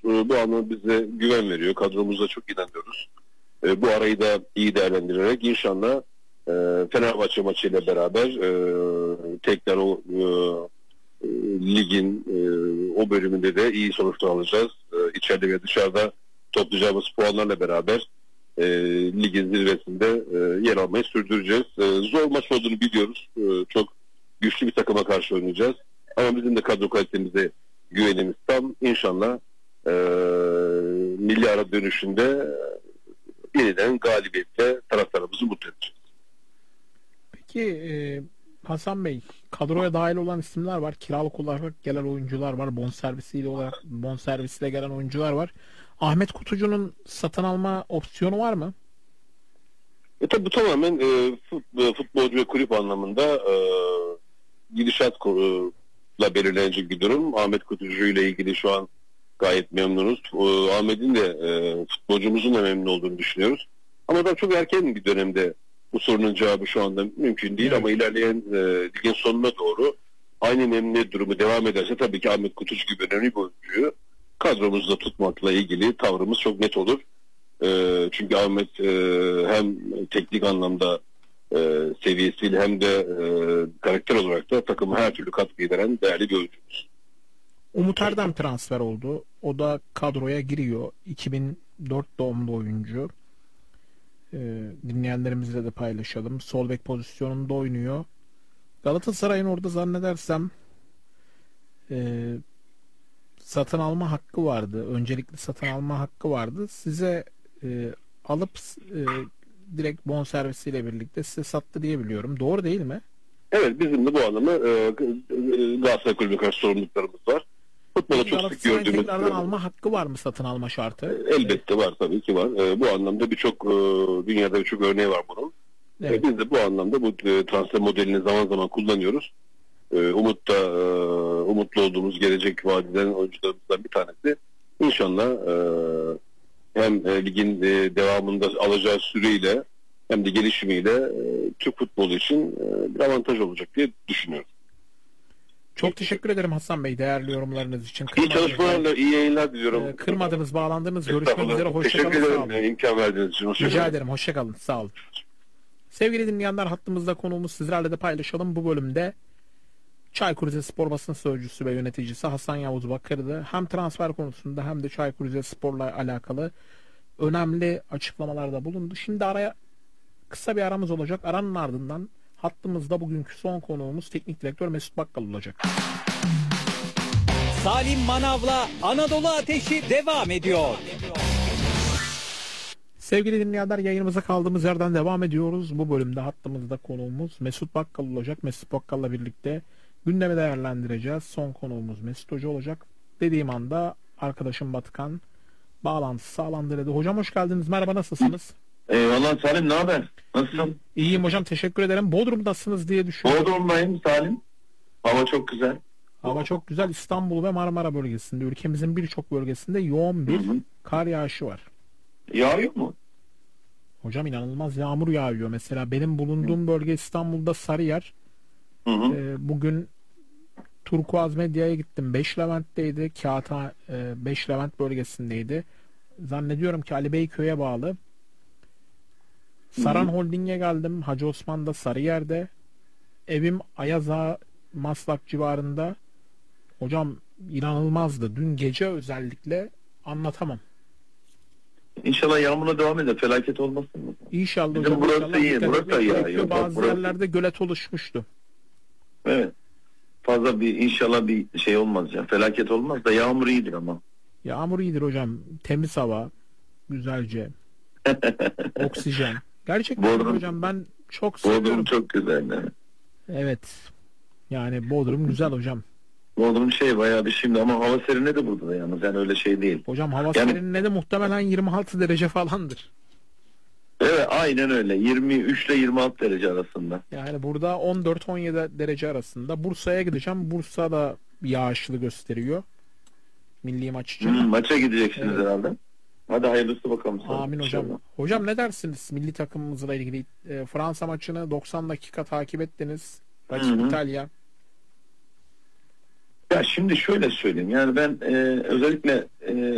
Bu anlamda bize güven veriyor. Kadromuza çok inanıyoruz. Bu arayı da iyi değerlendirerek inşallah Fenerbahçe maçıyla beraber tekrar o ligin o bölümünde de iyi sonuçlar alacağız. İçeride ve dışarıda toplayacağımız puanlarla beraber ligin zirvesinde yer almayı sürdüreceğiz. Zor maç olduğunu biliyoruz. Çok güçlü bir takıma karşı oynayacağız. Ama bizim de kadro kalitemize güvenimiz tam. İnşallah milli ara dönüşünde yeniden galibiyetle taraftarımızı mutlu edeceğiz. Peki Hasan Bey, kadroya dahil olan isimler var. Kiralık olarak gelen oyuncular var. Bonservisiyle gelen oyuncular var. Ahmet Kutucu'nun satın alma opsiyonu var mı? Tabii bu tamamen futbolcu ve kulüp anlamında gidişatla belirlenecek bir durum. Ahmet Kutucu ile ilgili şu an gayet memnunuz. Ahmet'in de futbolcumuzun da memnun olduğunu düşünüyoruz. Ama da çok erken bir dönemde bu sorunun cevabı şu anda mümkün değil. Evet. Ama ilerleyen ligin sonuna doğru aynı memnuniyet durumu devam ederse tabii ki Ahmet Kutucu gibi önemli bir oyuncuyu kadromuzda tutmakla ilgili tavrımız çok net olur. Çünkü Ahmet hem teknik anlamda seviyesiyle hem de karakter olarak da takıma her türlü katkı veren değerli bir oyuncumuz. Umut Erdem transfer oldu. O da kadroya giriyor. 2004 doğumlu oyuncu. Dinleyenlerimizle de paylaşalım. Sol bek pozisyonunda oynuyor. Galatasaray'ın orada zannedersem satın alma hakkı vardı. Öncelikli satın alma hakkı vardı. Size alıp direkt bonservisiyle birlikte size sattı diye biliyorum. Doğru değil mi? Evet, bizim de bu anlamda Galatasaray Kulübü'ne karşı sorumluluklarımız var. Futbola çok sık gördüğümüz... tekrardan alma hakkı var mı, satın alma şartı? Elbette var, tabii ki var. Bu anlamda birçok dünyada birçok örneği var bunun. Evet. Biz de bu anlamda bu transfer modelini zaman zaman kullanıyoruz. Umutlu olduğumuz gelecek vadeden oyuncularımızdan bir tanesi. İnşallah hem ligin devamında alacağı süreyle hem de gelişimiyle Türk futbolu için bir avantaj olacak diye düşünüyorum. Çok teşekkür ederim Hasan Bey, değerli yorumlarınız için. İyi çalışmalarla, iyi yayınlar diliyorum. Kırmadınız, bağlandınız. Görüşmek üzere. Hoşçakalın. Teşekkür ederim imkan verdiğiniz için. Rica ederim. Hoşçakalın. Sağ olun. Sevgili dinleyenler, hattımızda konuğumuz, sizlerle de paylaşalım. Bu bölümde Çaykur Rizespor basın sözcüsü ve yöneticisi Hasan Yavuz Bakır'dı. Hem transfer konusunda hem de Çaykur Rizespor'la alakalı önemli açıklamalarda bulundu. Şimdi kısa bir aramız olacak. Aranın ardından hattımızda bugünkü son konuğumuz teknik direktör Mesut Bakkal olacak. Salim Manav'la Anadolu Ateşi devam ediyor. Sevgili dinleyenler, yayınımıza kaldığımız yerden devam ediyoruz. Bu bölümde hattımızda konuğumuz Mesut Bakkal olacak. Mesut Bakkal'la birlikte gündemi değerlendireceğiz. Son konuğumuz Mesut Hoca olacak. Dediğim anda arkadaşım Batıkan bağlantısı sağlandı dedi. Hocam hoş geldiniz. Merhaba, nasılsınız? Eyvallah Salim, ne haber? Nasılsın? İyiyim hocam, teşekkür ederim. Bodrum'dasınız diye düşünüyorum. Bodrum'dayım Salim. Hava çok güzel. Hava çok güzel. İstanbul ve Marmara bölgesinde, ülkemizin birçok bölgesinde yoğun bir kar yağışı var. Yağıyor mu? Hocam inanılmaz yağmur yağıyor. Mesela benim bulunduğum bölge İstanbul'da Sarıyer. Bugün Turkuaz Medya'ya gittim. 5 Levent'teydi. Kağıtha 5 Levent bölgesindeydi. Zannediyorum ki Ali Beyköy'e bağlı. Saran Holding'e geldim. Hacı Osman'da Sarıyer'de. Evim Ayaza Maslak civarında. Hocam inanılmazdı. Dün gece özellikle anlatamam. İnşallah yağmurla devam eder. Felaket olmasın mı? İnşallah. Bizim burası iyi. Burası da yağıyor. Bazı yerlerde gölet oluşmuştu. Evet. Fazla inşallah bir şey olmaz ya. Felaket olmaz da yağmur iyidir ama. Yağmur iyidir hocam. Temiz hava. Güzelce. Oksijen. Gerçekten Bodrum, hocam ben çok seviyorum. Bodrum çok güzel. Evet. Evet. Yani Bodrum güzel hocam. Bodrum bayağı bir şimdi ama hava serine de burada da yalnız. Yani öyle şey değil. Hocam hava serinine de muhtemelen 26 derece falandır. Evet, aynen öyle. 23 ile 26 derece arasında. Yani burada 14-17 derece arasında. Bursa'ya gideceğim. Bursa da yağışlı gösteriyor. Milli maç için. Maça gideceksiniz herhalde. Hadi hayırlısı bakalım. Amin hocam. Hocam ne dersiniz milli takımımızla ilgili? Fransa maçını 90 dakika takip ettiniz. Rakip İtalya. Ya şimdi şöyle söyleyeyim. Yani ben özellikle